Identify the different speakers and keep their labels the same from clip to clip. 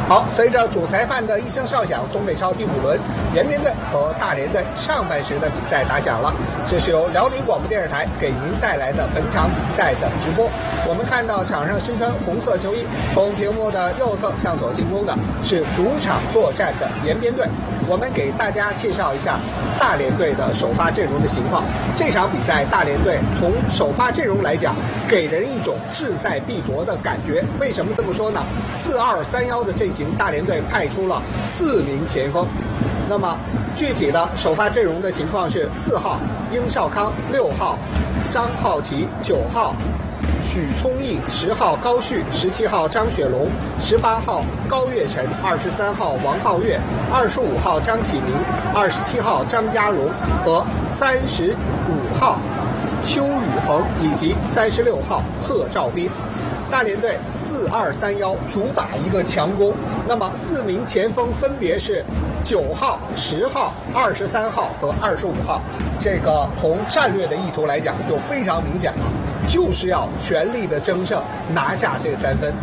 Speaker 1: 好，随着主裁判的一声哨响，东北超第5轮延边队和大连队上半时的比赛打响了。这是由辽宁广播电视台给您带来的本场比赛的直播。我们看到场上身穿红色球衣，从屏幕的右侧向左进攻的是主场作战的延边队。我们给大家介绍一下大连队的首发阵容的情况。这场比赛，大连队从首发阵容来讲，给人一种志在必夺的感觉。为什么这么说呢？4-2-3-1的阵型，大连队派出了4名前锋。那么具体的首发阵容的情况是：4号殷少康，6号张浩奇，9号许聪毅，10号高旭，17号张雪龙，18号高岳晨，23号王皓月，25号张启明，27号张家荣和35号邱宇恒以及36号贺兆斌。大连队4-2-3-1主打一个强攻，那么4名前锋分别是9号、10号、23号和25号。这个从战略的意图来讲就非常明显了，就是要全力的争胜，拿下这3分。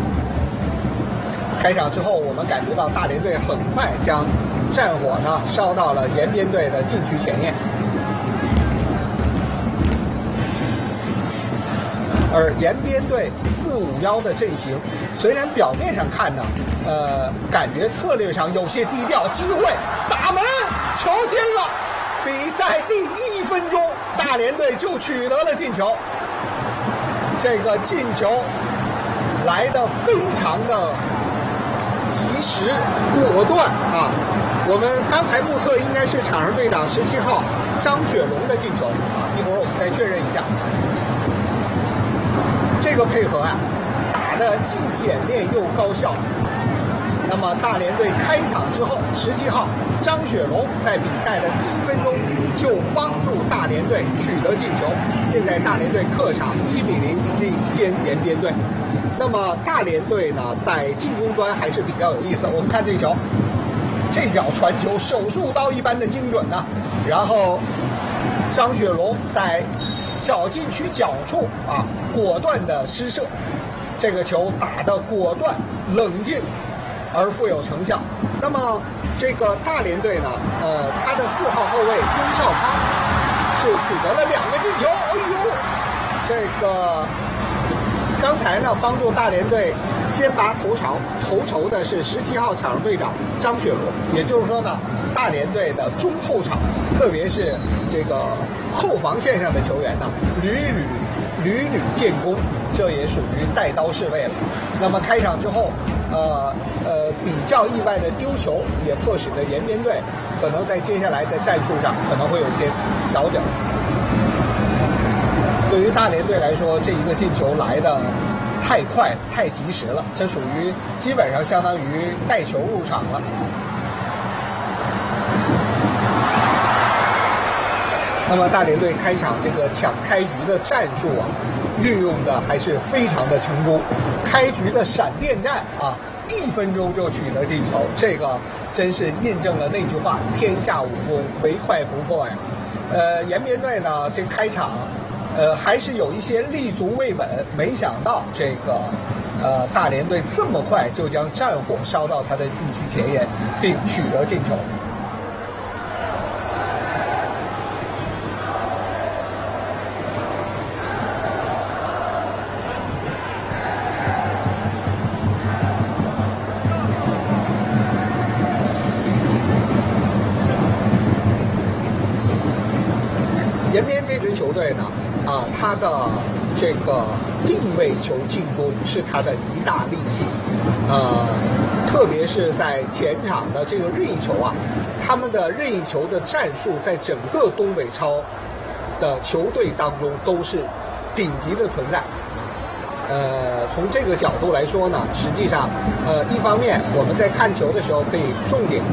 Speaker 1: 开场之后，我们感觉到大连队很快将战火呢烧到了延边队的禁区前沿。而延边队4-5-1的阵型，虽然表面上看呢，感觉策略上有些低调，机会打门，球进了。比赛第1分钟，大连队就取得了进球。这个进球来得非常的及时果断啊！我们刚才目测应该是场上队长17号张雪龙的进球啊，一会儿我们再确认一下。这个配合啊，打得既简练又高效。那么大连队开场之后，17号张雪龙在比赛的第1分钟就帮助大连队取得进球。现在大连队客场1-0领先延边队。那么大连队呢，在进攻端还是比较有意思。我们看这球，这脚传球手术刀一般的精准呢，然后张雪龙在小禁区角处啊，果断的施射，这个球打得果断、冷静而富有成效。那么这个大连队呢，他的4号后卫殷少康是取得了2个进球。哎呦，这个刚才呢帮助大连队先拔头筹的是17号场上队长张雪龙。也就是说呢，大连队的中后场，特别是这个后防线上的球员呢，屡屡建功，这也属于带刀侍卫了。那么开场之后，比较意外的丢球，也迫使得延边队可能在接下来的战术上可能会有一些调整。对于大连队来说，这一个进球来的太快太及时了，这属于基本上相当于带球入场了。那么大连队开场这个抢开局的战术啊，运用的还是非常的成功。开局的闪电战啊，1分钟就取得进球，这个真是印证了那句话：天下武功，唯快不破呀。延边队呢，这开场还是有一些立足未稳，没想到这个大连队这么快就将战火烧到他的禁区前沿，并取得进球。延边这支球队呢，他的这个定位球进攻是他的一大利器，特别是在前场的这个任意球啊，他们的任意球的战术在整个东北超的球队当中都是顶级的存在。从这个角度来说呢，实际上，一方面我们在看球的时候可以重点